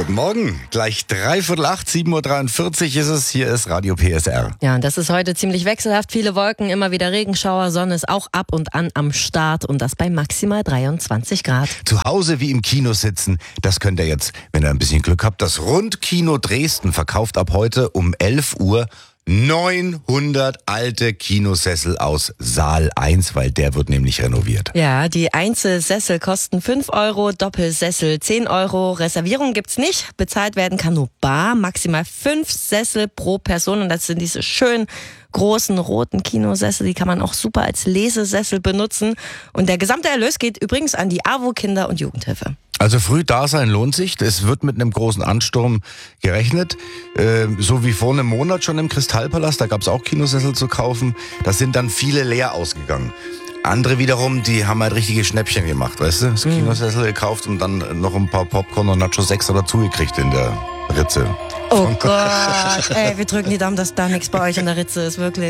Guten Morgen, gleich 7:43, 7:43 ist es. Hier ist Radio PSR. Ja, und das ist heute ziemlich wechselhaft. Viele Wolken, immer wieder Regenschauer, Sonne ist auch ab und an am Start und das bei maximal 23 Grad. Zu Hause wie im Kino sitzen, das könnt ihr jetzt, wenn ihr ein bisschen Glück habt. Das Rundkino Dresden verkauft ab heute um 11 Uhr 900 alte Kinosessel aus Saal 1, weil der wird nämlich renoviert. Ja, die Einzelsessel kosten 5 Euro, Doppelsessel 10 Euro. Reservierung gibt's nicht. Bezahlt werden kann nur bar. Maximal 5 Sessel pro Person. Und das sind diese schönen großen roten Kinosessel. Die kann man auch super als Lesesessel benutzen. Und der gesamte Erlös geht übrigens an die AWO Kinder- und Jugendhilfe. Also früh da sein lohnt sich. Es wird mit einem großen Ansturm gerechnet. So wie vor einem Monat schon im Kristallpalast. Da gab es auch Kinosessel zu kaufen. Da sind dann viele leer ausgegangen. Andere wiederum, die haben halt richtige Schnäppchen gemacht, weißt du? Das Kinosessel gekauft und dann noch ein paar Popcorn und Nacho 6 dazu gekriegt in der Ritze. Oh Gott, ey, wir drücken die Daumen, dass da nichts bei euch in der Ritze ist, wirklich.